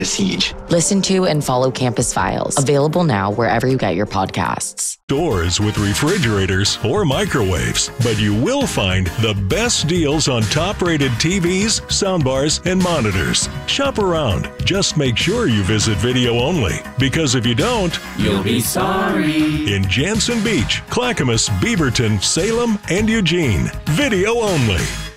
Siege. Listen to and follow Campus Files. Available now wherever you get your podcasts. Stores with refrigerators or microwaves, but you will find the best deals on top-rated TVs, soundbars, and monitors. Shop around. Just make sure you visit Video Only, because if you don't, you'll be sorry. In Jansen Beach, Clackamas, Beaverton, Salem, and Eugene, Video Only.